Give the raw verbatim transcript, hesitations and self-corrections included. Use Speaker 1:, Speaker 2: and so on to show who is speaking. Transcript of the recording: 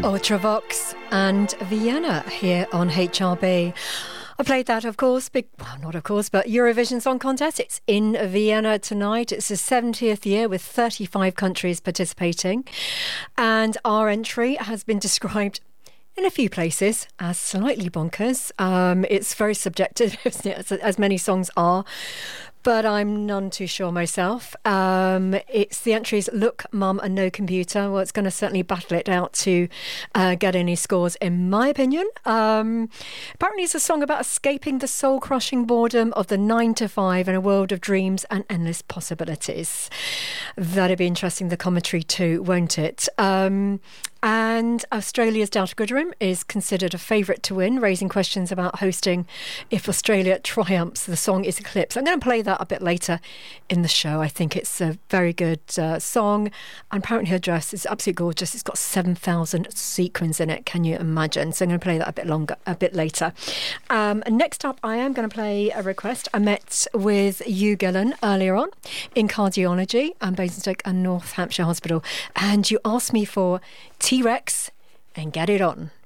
Speaker 1: Ultravox and Vienna here on H R B. I played that, of course, big, well, not of course, but Eurovision Song Contest. It's in Vienna tonight. It's the seventieth year with thirty-five countries participating. And our entry has been described in a few places as slightly bonkers. Um, it's very subjective, isn't it, as, as many songs are. But I'm none too sure myself. Um, it's the entries Look, Mum and No Computer. Well, it's going to certainly battle it out to uh, get any scores, in my opinion. Um, apparently it's a song about escaping the soul-crushing boredom of the nine to five in a world of dreams and endless possibilities. That'd be interesting, the commentary too, won't it? Um, and Australia's Delta Goodrem is considered a favourite to win, raising questions about hosting if Australia triumphs. The song is Eclipse. I'm going to play that a bit later in the show. I think it's a very good uh, song, and apparently her dress is absolutely gorgeous. It's got seven thousand sequins in it, can you imagine? So I'm going to play that a bit longer, a bit later. Um, next up, I am going to play a request. I met with Hugh Gillan earlier on in cardiology and Basingstoke and North Hampshire Hospital, and you asked me for T-Rex and Get It On.